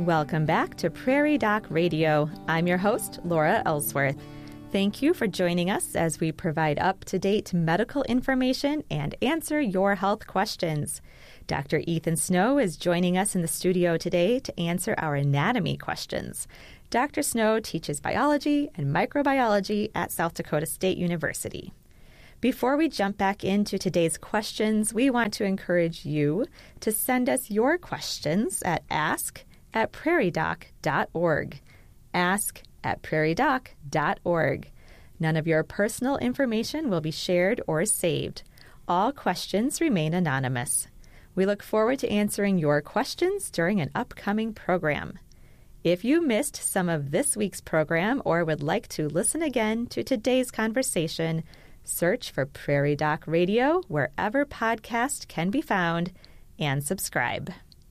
Welcome back to Prairie Doc Radio. I'm your host, Laura Ellsworth. Thank you for joining us as we provide up-to-date medical information and answer your health questions. Dr. Ethan Snow is joining us in the studio today to answer our anatomy questions. Dr. Snow teaches biology and microbiology at South Dakota State University. Before we jump back into today's questions, we want to encourage you to send us your questions at ask@prairiedoc.org. ask@prairiedoc.org. None of your personal information will be shared or saved. All questions remain anonymous. We look forward to answering your questions during an upcoming program. If you missed some of this week's program or would like to listen again to today's conversation, search for Prairie Doc Radio wherever podcasts can be found and subscribe.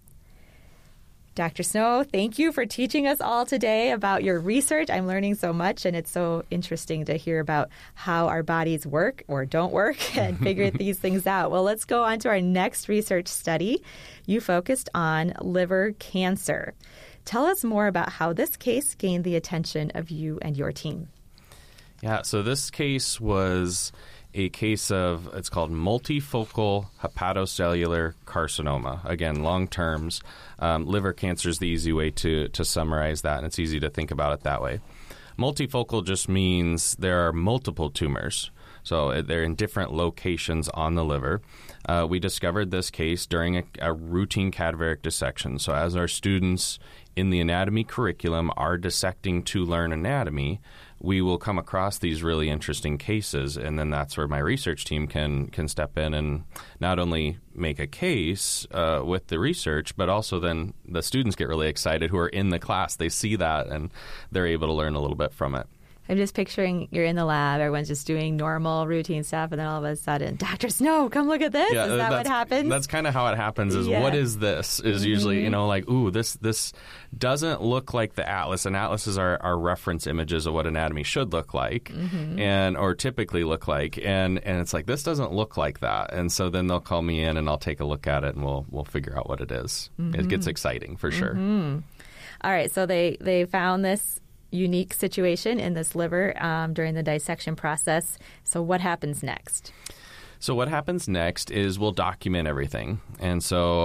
Dr. Snow, thank you for teaching us all today about your research. I'm learning so much, and it's so interesting to hear about how our bodies work or don't work and figure these things out. Well, let's go on to our next research study. You focused on liver cancer. Tell us more about how this case gained the attention of you and your team. Yeah, so this case was a case of, it's called multifocal hepatocellular carcinoma. Again, long terms. Liver cancer is the easy way to summarize that, and it's easy to think about it that way. Multifocal just means there are multiple tumors. So they're in different locations on the liver. We discovered this case during a routine cadaveric dissection. So as our students in the anatomy curriculum are dissecting to learn anatomy, we will come across these really interesting cases, and then that's where my research team can step in and not only make a case with the research, but also then the students get really excited who are in the class. They see that, and they're able to learn a little bit from it. I'm just picturing you're in the lab, everyone's just doing normal routine stuff, and then all of a sudden, Dr. Snow, come look at this. Yeah, is that what happens? That's kind of how it happens is what is this? Is usually, like, ooh, this doesn't look like the atlas. And atlases are reference images of what anatomy should look like and or typically look like. And it's like, this doesn't look like that. And so then they'll call me in and I'll take a look at it and we'll figure out what it is. It gets exciting for sure. All right, so they found this unique situation in this liver during the dissection process. So what happens next? So what happens next is we'll document everything. And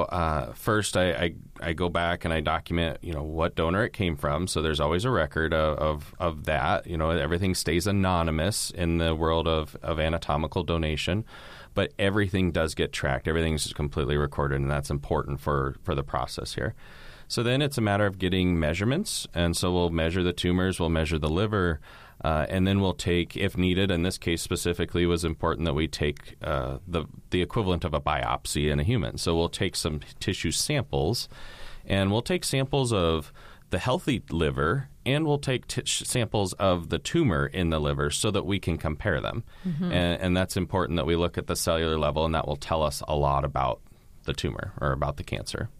so first I go back and I document, what donor it came from. So there's always a record of that. Everything stays anonymous in the world of anatomical donation, but everything does get tracked. Everything's completely recorded, and that's important for the process here. So then it's a matter of getting measurements, and so we'll measure the tumors, we'll measure the liver, and then we'll take, if needed, in this case specifically, it was important that we take the equivalent of a biopsy in a human. So we'll take some tissue samples, and we'll take samples of the healthy liver, and we'll take samples of the tumor in the liver so that we can compare them. And that's important that we look at the cellular level, and that will tell us a lot about the tumor or about the cancer.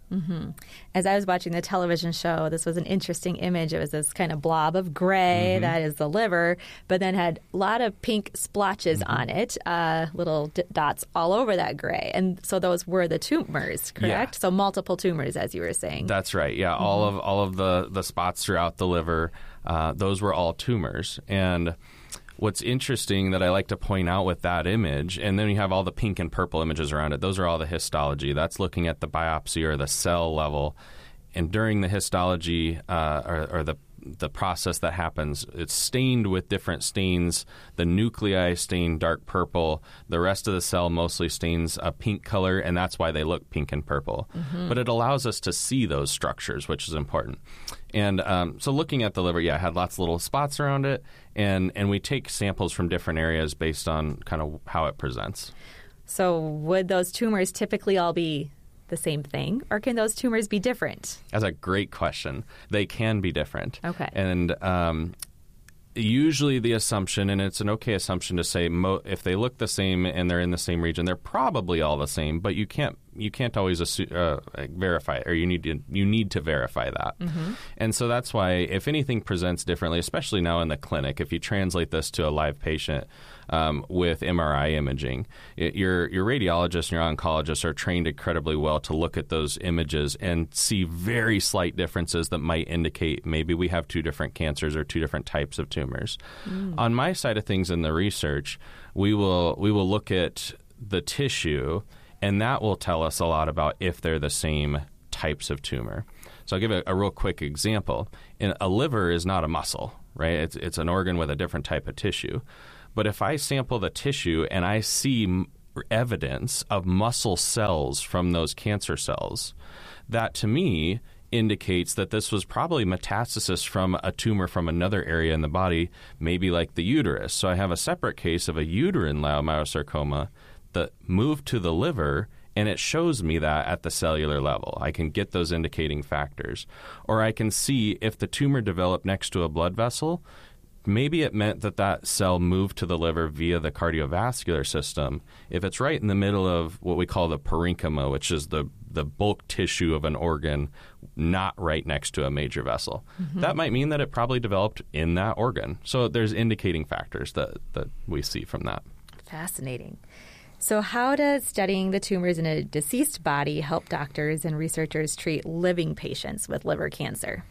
As I was watching the television show, this was an interesting image. It was this kind of blob of gray that is the liver, but then had a lot of pink splotches on it, little dots all over that gray. And so those were the tumors, correct? Yeah. So multiple tumors, as you were saying. That's right. Yeah, all of the spots throughout the liver, those were all tumors. And what's interesting that I like to point out with that image, and then you have all the pink and purple images around it, those are all the histology. That's looking at the biopsy or the cell level. And during the histology or the process that happens, it's stained with different stains. The nuclei stain dark purple. The rest of the cell mostly stains a pink color, and that's why they look pink and purple. But it allows us to see those structures, which is important. And so looking at the liver, it had lots of little spots around it, and we take samples from different areas based on kind of how it presents. So would those tumors typically all be the same thing, or can those tumors be different? That's a great question. They can be different. Okay. And usually the assumption, and it's an okay assumption to say if they look the same and they're in the same region, they're probably all the same, but you can't you can't always verify it, or you need to verify that. And so that's why if anything presents differently, especially now in the clinic, if you translate this to a live patient with MRI imaging, your radiologists and your oncologists are trained incredibly well to look at those images and see very slight differences that might indicate maybe we have two different cancers or two different types of tumors. On my side of things in the research, we will look at the tissue, and that will tell us a lot about if they're the same types of tumor. So I'll give a real quick example. A liver is not a muscle, right? It's an organ with a different type of tissue. But if I sample the tissue and I see evidence of muscle cells from those cancer cells, that to me indicates that this was probably metastasis from a tumor from another area in the body, maybe like the uterus. So I have a separate case of a uterine leiomyosarcoma that moved to the liver, and it shows me that at the cellular level. I can get those indicating factors. Or I can see if the tumor developed next to a blood vessel, maybe it meant that that cell moved to the liver via the cardiovascular system. If it's right in the middle of what we call the parenchyma, which is the bulk tissue of an organ, not right next to a major vessel, that might mean that it probably developed in that organ. So there's indicating factors that we see from that. Fascinating. So how does studying the tumors in a deceased body help doctors and researchers treat living patients with liver cancer?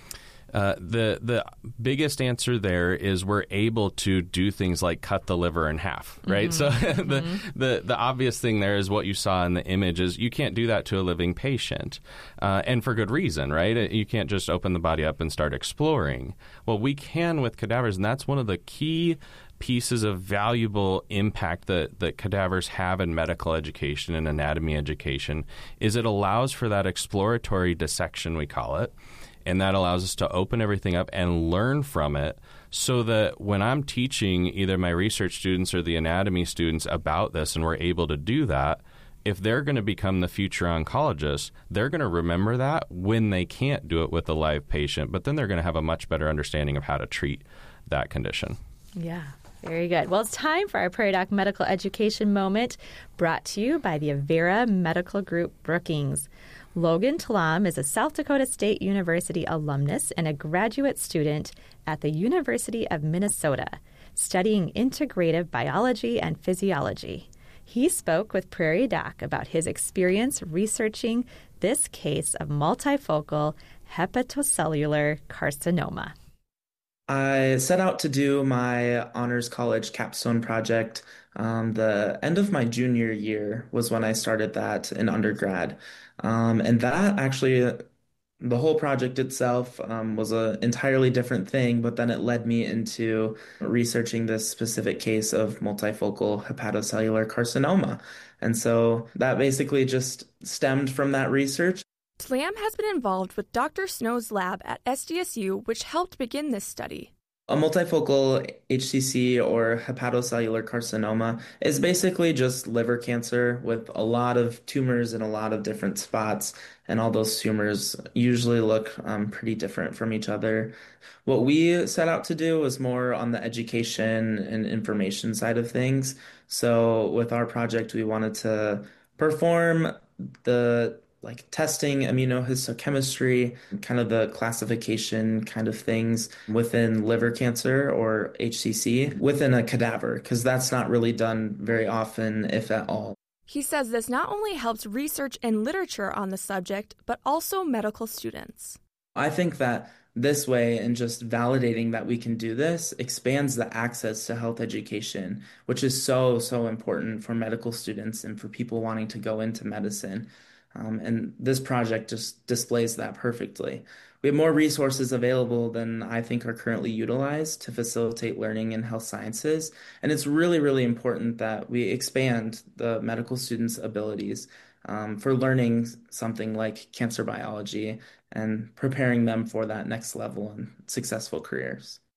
The biggest answer there is we're able to do things like cut the liver in half, right? So the obvious thing there is what you saw in the image is you can't do that to a living patient, and for good reason, right? You can't just open the body up and start exploring. Well, we can with cadavers, and that's one of the key pieces of valuable impact that cadavers have in medical education and anatomy education is it allows for that exploratory dissection, we call it. And that allows us to open everything up and learn from it so that when I'm teaching either my research students or the anatomy students about this and we're able to do that, if they're going to become the future oncologists, they're going to remember that when they can't do it with a live patient, but then they're going to have a much better understanding of how to treat that condition. Yeah. Very good. Well, it's time for our Prairie Doc Medical Education Moment, brought to you by the Avera Medical Group Brookings. Logan Talam is a South Dakota State University alumnus and a graduate student at the University of Minnesota, studying integrative biology and physiology. He spoke with Prairie Doc about his experience researching this case of multifocal hepatocellular carcinoma. I set out to do my honors college capstone project. The end of my junior year was when I started that in undergrad. And that actually, the whole project itself was an entirely different thing, but then it led me into researching this specific case of multifocal hepatocellular carcinoma. And so that basically just stemmed from that research. Talam has been involved with Dr. Snow's lab at SDSU, which helped begin this study. A multifocal HCC or hepatocellular carcinoma is basically just liver cancer with a lot of tumors in a lot of different spots, and all those tumors usually look pretty different from each other. What we set out to do was more on the education and information side of things. So with our project, we wanted to perform the testing immunohistochemistry, kind of the classification kind of things within liver cancer or HCC within a cadaver, because that's not really done very often, if at all. He says this not only helps research and literature on the subject, but also medical students. I think that this way, and just validating that we can do this, expands the access to health education, which is so, so important for medical students and for people wanting to go into medicine. And this project just displays that perfectly. We have more resources available than I think are currently utilized to facilitate learning in health sciences. And it's really, really important that we expand the medical students' abilities for learning something like cancer biology and preparing them for that next level in successful careers.